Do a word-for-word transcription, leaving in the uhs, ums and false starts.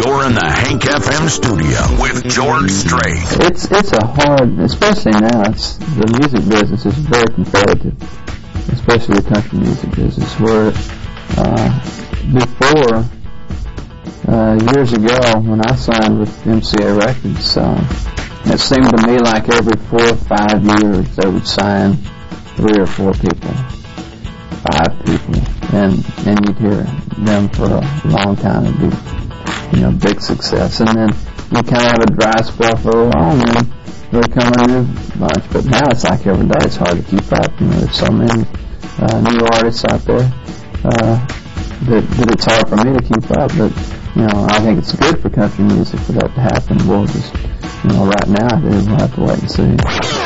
You're in the Hank F M studio with George Strait. It's it's a hard, especially now. It's the music business is very competitive, especially the country music business. Where uh, before uh, years ago, when I signed with M C A Records, uh, it seemed to me like every four or five years they would sign three or four people, five people, and and you'd hear them for a long time and be, you know, big success. And then you kind of have a dry spell for a while, and then they come a new bunch. But now it's like every day it's hard to keep up. You know, there's so many uh, new artists out there uh, that that it's hard for me to keep up. But you know, I think it's good for country music for that to happen. We'll just, you know, right now we'll have to wait and see.